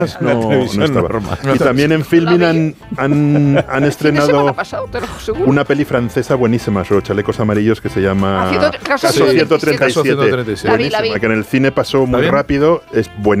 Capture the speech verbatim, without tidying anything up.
No, no estaba. Normal. Y también en Filmin han, han, han estrenado pasado, te lo aseguro. una peli francesa buenísima sobre los chalecos amarillos que se llama Ah, ciento- Caso Caso ciento ciento treinta y siete. Caso ciento treinta y siete. La vi, la vi. Buenísima, que en el cine pasó muy bien? rápido, es buenísima.